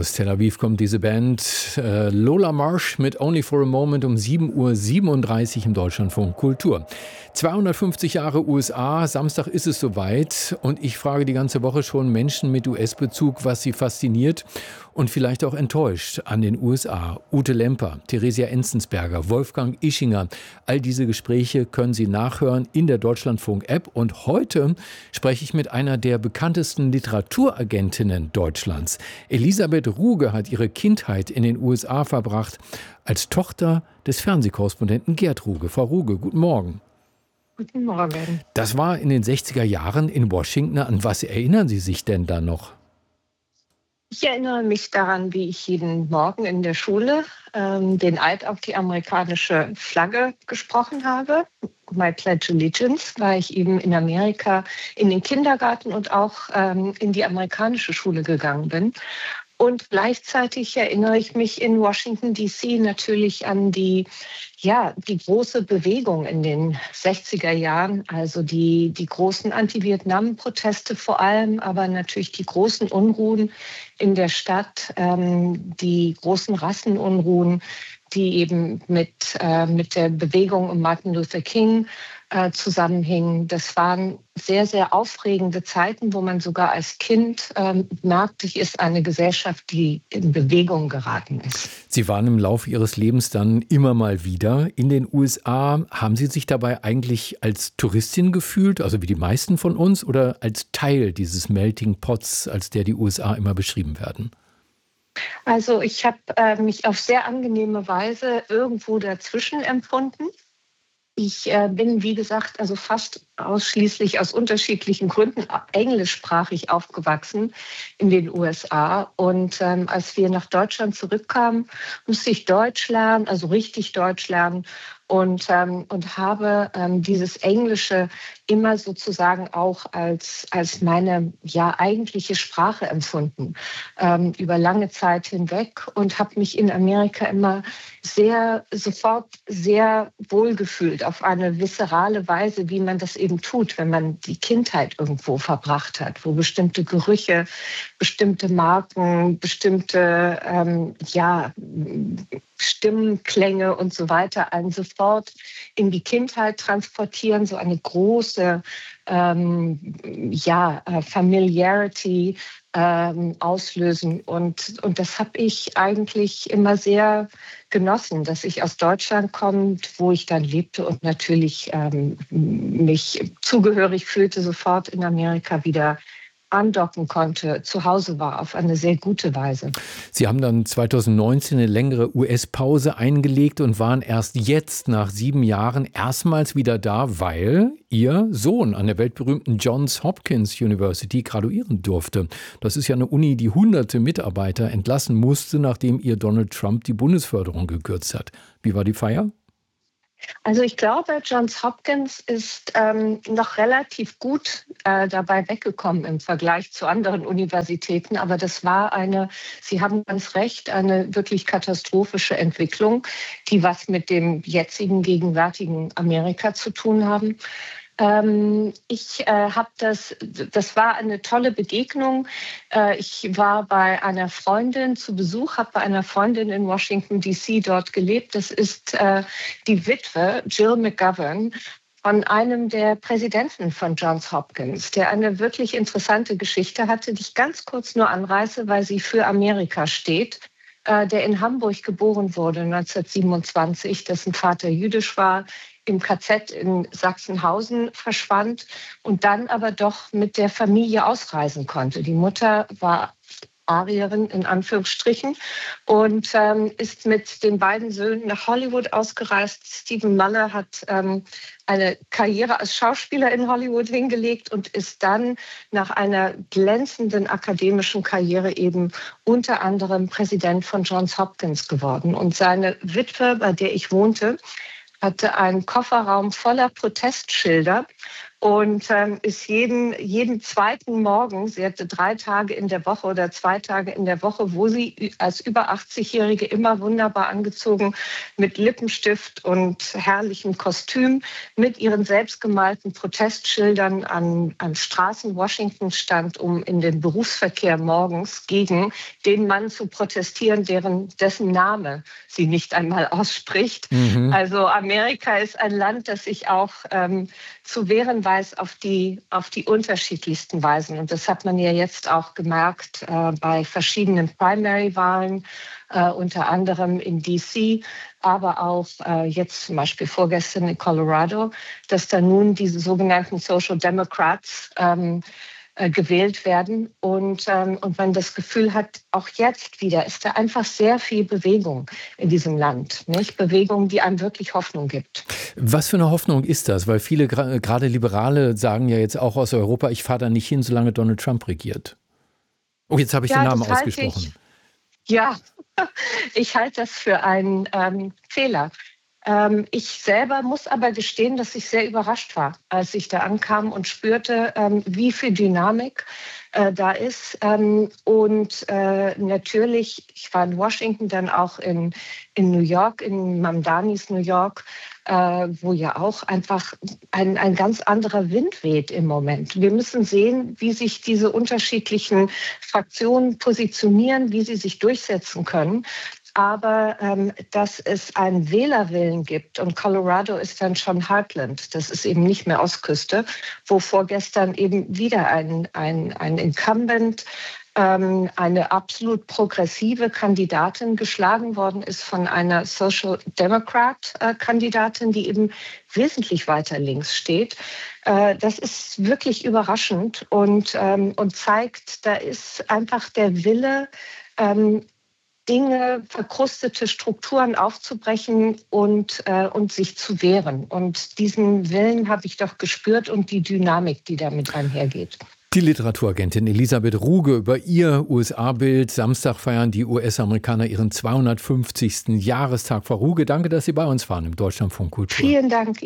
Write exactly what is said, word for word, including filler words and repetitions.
Aus Tel Aviv kommt diese Band äh, Lola Marsh mit Only for a Moment um sieben Uhr siebenunddreißig im Deutschlandfunk Kultur. zweihundertfünfzig Jahre U S A, Samstag ist es soweit und ich frage die ganze Woche schon Menschen mit U S-Bezug, was sie fasziniert und vielleicht auch enttäuscht an den U S A. Ute Lemper, Theresia Enzensberger, Wolfgang Ischinger, all diese Gespräche können Sie nachhören in der Deutschlandfunk-App und heute spreche ich mit einer der bekanntesten Literaturagentinnen Deutschlands. Elisabeth Ruge hat ihre Kindheit in den U S A verbracht als Tochter des Fernsehkorrespondenten Gerd Ruge. Frau Ruge, guten Morgen. Guten Morgen. Das war in den sechziger Jahren in Washington. An was erinnern Sie sich denn da noch? Ich erinnere mich daran, wie ich jeden Morgen in der Schule ähm, den Eid auf die amerikanische Flagge gesprochen habe. My Pledge Allegiance, weil ich eben in Amerika in den Kindergarten und auch ähm, in die amerikanische Schule gegangen bin. Und gleichzeitig erinnere ich mich in Washington D C natürlich an die, ja, die große Bewegung in den sechziger Jahren, also die, die großen Anti-Vietnam-Proteste vor allem, aber natürlich die großen Unruhen in der Stadt, ähm, die großen Rassenunruhen, die eben mit, äh, mit der Bewegung um Martin Luther King äh, zusammenhingen. Das waren sehr, sehr aufregende Zeiten, wo man sogar als Kind ähm, merkte, hier ist eine Gesellschaft, die in Bewegung geraten ist. Sie waren im Laufe Ihres Lebens dann immer mal wieder in den U S A. Haben Sie sich dabei eigentlich als Touristin gefühlt, also wie die meisten von uns, oder als Teil dieses Melting Pots, als der die U S A immer beschrieben werden? Also ich habe äh, mich auf sehr angenehme Weise irgendwo dazwischen empfunden. Ich äh, bin, wie gesagt, also fast ausschließlich aus unterschiedlichen Gründen englischsprachig aufgewachsen in den U S A. Und ähm, als wir nach Deutschland zurückkamen, musste ich Deutsch lernen, also richtig Deutsch lernen. Und, ähm, und habe ähm, dieses Englische immer sozusagen auch als, als meine ja, eigentliche Sprache empfunden, ähm, über lange Zeit hinweg und habe mich in Amerika immer sehr, sofort sehr wohlgefühlt auf eine viszerale Weise, wie man das eben tut, wenn man die Kindheit irgendwo verbracht hat, wo bestimmte Gerüche, bestimmte Marken, bestimmte ähm, ja, Stimmklänge und so weiter einen sofort in die Kindheit transportieren, so eine große ähm, ja, Familiarity ähm, auslösen. Und, und das habe ich eigentlich immer sehr genossen, dass ich aus Deutschland komme, wo ich dann lebte und natürlich ähm, mich zugehörig fühlte, sofort in Amerika wieder andocken konnte, zu Hause war, auf eine sehr gute Weise. Sie haben dann zweitausendneunzehn eine längere U S-Pause eingelegt und waren erst jetzt nach sieben Jahren erstmals wieder da, weil Ihr Sohn an der weltberühmten Johns Hopkins University graduieren durfte. Das ist ja eine Uni, die hunderte Mitarbeiter entlassen musste, nachdem ihr Donald Trump die Bundesförderung gekürzt hat. Wie war die Feier? Also ich glaube, Johns Hopkins ist ähm, noch relativ gut äh, dabei weggekommen im Vergleich zu anderen Universitäten. Aber das war eine, Sie haben ganz recht, eine wirklich katastrophische Entwicklung, die was mit dem jetzigen, gegenwärtigen Amerika zu tun haben. Ähm, ich äh, habe das, das war eine tolle Begegnung. Äh, ich war bei einer Freundin zu Besuch, habe bei einer Freundin in Washington D C dort gelebt. Das ist äh, die Witwe Jill McGovern von einem der Präsidenten von Johns Hopkins, der eine wirklich interessante Geschichte hatte, die ich ganz kurz nur anreiße, weil sie für Amerika steht. Äh, der in Hamburg geboren wurde neunzehnhundertsiebenundzwanzig, dessen Vater jüdisch war, im K Z in Sachsenhausen verschwand und dann aber doch mit der Familie ausreisen konnte. Die Mutter war Arierin in Anführungsstrichen und ähm, ist mit den beiden Söhnen nach Hollywood ausgereist. Stephen Muller hat ähm, eine Karriere als Schauspieler in Hollywood hingelegt und ist dann nach einer glänzenden akademischen Karriere eben unter anderem Präsident von Johns Hopkins geworden. Und seine Witwe, bei der ich wohnte, hatte einen Kofferraum voller Protestschilder und ähm, ist jeden, jeden zweiten Morgen, sie hatte drei Tage in der Woche oder zwei Tage in der Woche, wo sie als über achtzig-Jährige immer wunderbar angezogen mit Lippenstift und herrlichem Kostüm mit ihren selbstgemalten Protestschildern an, an Straßen Washingtons stand, um in den Berufsverkehr morgens gegen den Mann zu protestieren, deren, dessen Name sie nicht einmal ausspricht. Mhm. Also Amerika ist ein Land, das sich auch ähm, zu wehren weiß auf die, auf die unterschiedlichsten Weisen. Und das hat man ja jetzt auch gemerkt äh, bei verschiedenen Primary-Wahlen, äh, unter anderem in D C, aber auch äh, jetzt zum Beispiel vorgestern in Colorado, dass da nun diese sogenannten Social Democrats ähm, äh, gewählt werden. Und, ähm, und man das Gefühl hat, auch jetzt wieder ist da einfach sehr viel Bewegung in diesem Land. Nicht? Bewegung, die einem wirklich Hoffnung gibt. Was für eine Hoffnung ist das? Weil viele, gra- gerade Liberale, sagen ja jetzt auch aus Europa, ich fahre da nicht hin, solange Donald Trump regiert. Oh, jetzt habe ich den Ja, Namen das halte ausgesprochen. ich, ja, ich halte das für einen ähm, Fehler. Ähm, ich selber muss aber gestehen, dass ich sehr überrascht war, als ich da ankam und spürte, ähm, wie viel Dynamik äh, da ist. Ähm, und äh, natürlich, ich war in Washington, dann auch in, in New York, in Mamdanis New York, äh, wo ja auch einfach ein, ein ganz anderer Wind weht im Moment. Wir müssen sehen, wie sich diese unterschiedlichen Fraktionen positionieren, wie sie sich durchsetzen können. Aber ähm, dass es einen Wählerwillen gibt, und Colorado ist dann schon Heartland, das ist eben nicht mehr Ostküste, wo vorgestern eben wieder ein, ein, ein Incumbent, ähm, eine absolut progressive Kandidatin geschlagen worden ist von einer Social Democrat-Kandidatin, die eben wesentlich weiter links steht. Äh, das ist wirklich überraschend und, ähm, und zeigt, da ist einfach der Wille, ähm, Dinge, verkrustete Strukturen aufzubrechen und, äh, und sich zu wehren. Und diesen Willen habe ich doch gespürt und die Dynamik, die damit einhergeht. Die Literaturagentin Elisabeth Ruge über ihr U S A-Bild. Samstag feiern die U S-Amerikaner ihren zweihundertfünfzigsten Jahrestag. Frau Ruge, danke, dass Sie bei uns waren im Deutschlandfunk Kultur. Vielen Dank.